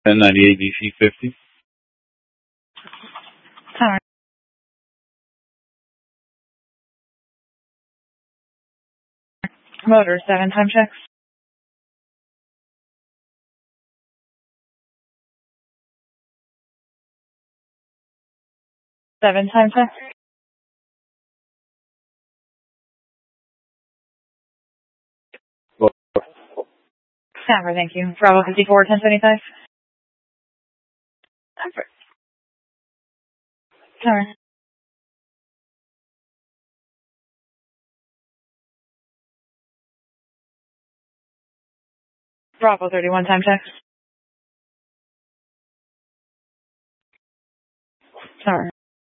1098 DC 50. Tower. Motor 7 time checks. 7 time checks. Tower, thank you. Bravo 54, 1075. Tower. Bravo 31 time checks. Tower.